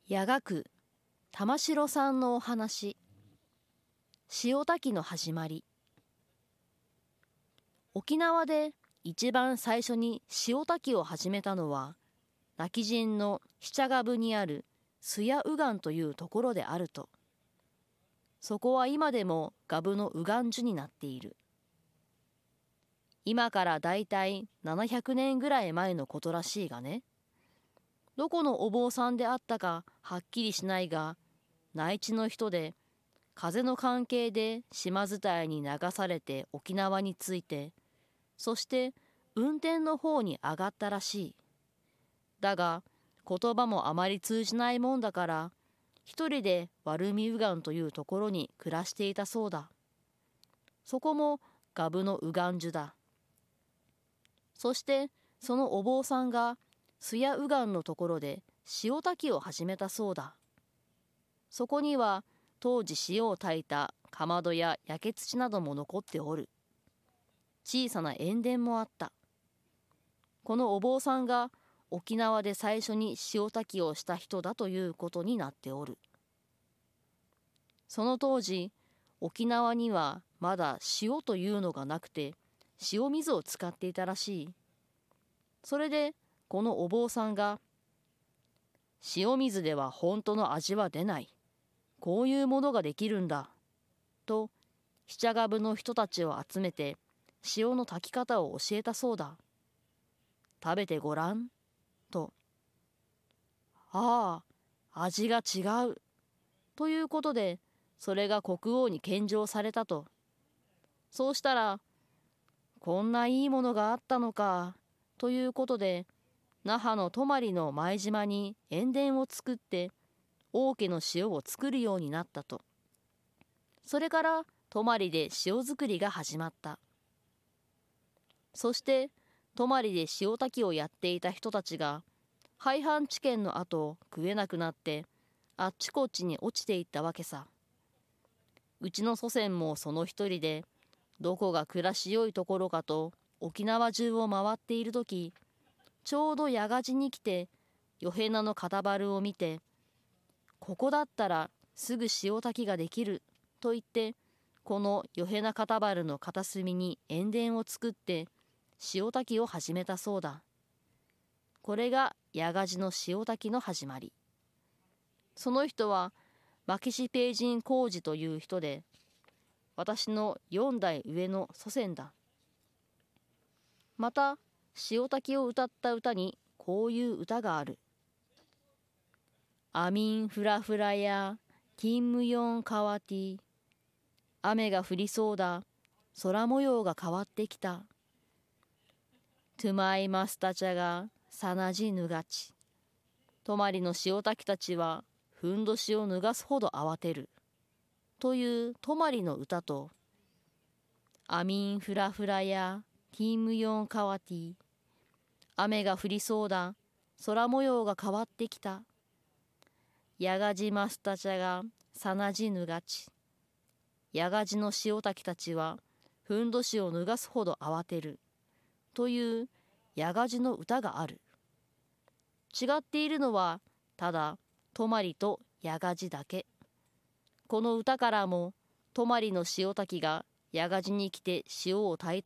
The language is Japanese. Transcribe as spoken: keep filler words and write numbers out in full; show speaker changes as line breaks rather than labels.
やがく玉城さんのお話。塩炊きの始まり。沖縄で一番最初に塩炊きを始めたのは、今帰仁の七ヶ部にある須谷右岸というところであると。そこは今でもガブの右岸樹になっている。今からだいたいななひゃくねんぐらい前のことらしいがね。どこのお坊さんであったかはっきりしないが、内地の人で風の関係で島伝いに流されて沖縄に着いて、そして運転の方に上がったらしい。だが言葉もあまり通じないもんだから、一人で丸見右岸というところに暮らしていたそうだ。そこもガブの右岸樹だ。そしてそのお坊さんが須谷右岸のところで塩炊きを始めたそうだ。そこには当時塩を炊いたかまどや焼け土なども残っておる。小さな塩田もあった。このお坊さんが沖縄で最初に塩炊きをした人だということになっておる。その当時、沖縄にはまだ塩というのがなくて、塩水を使っていたらしい。それでこのお坊さんが、塩水では本当の味は出ない。こういうものができるんだ。と、七ヶ部の人たちを集めて塩の炊き方を教えたそうだ。食べてごらん。と。ああ、味が違う。ということで、それが国王に献上されたと。そうしたら、こんないいものがあったのか。ということで、那覇の泊の前島に塩田を作って、王家の塩を作るようになったと。それから泊で塩作りが始まった。そして泊で塩炊きをやっていた人たちが廃藩置県の後食えなくなってあっちこっちに落ちていったわけさ。うちの祖先もその一人で、どこが暮らしよいところかと沖縄中を回っているとき、ちょうど八ヶ寺に来てよへなの片原を見て、ここだったらすぐ塩炊きができると言って、このよへな片原の片隅に塩田を作って塩炊きを始めたそうだ。これが八ヶ寺の塩炊きの始まり。その人はマキシペイジン工事という人で、私のよんだい上の祖先だ。また塩炊きを歌った歌にこういう歌がある。アミンフラフラやキンムヨンカワティ。雨が降りそうだ。空模様が変わってきた。トゥマイマスタチャがサナジヌガチ。泊の塩炊きたちはふんどしを脱がすほど慌てる。という泊の歌と、アミンフラフラやキンムヨンカワティ。雨が降りそうだ。空模様が変わってきた。ヤガジマスタチャがサナジヌガチ。ヤガジの塩炊きたちはふんどしを脱がすほど慌てる。というヤガジの歌がある。違っているのはただ泊とヤガジだけ。この歌からも泊の塩炊きが八ヶ寺に来て塩を炊い